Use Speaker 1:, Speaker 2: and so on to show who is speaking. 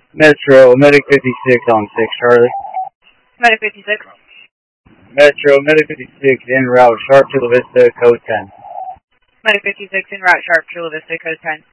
Speaker 1: Metro, Medic 56 on 6, Charlie.
Speaker 2: Medic 56.
Speaker 1: Metro, Medic 56 en route, sharp Chula Vista, code 10.
Speaker 2: Medic 56 en route, sharp Chula Vista, code 10.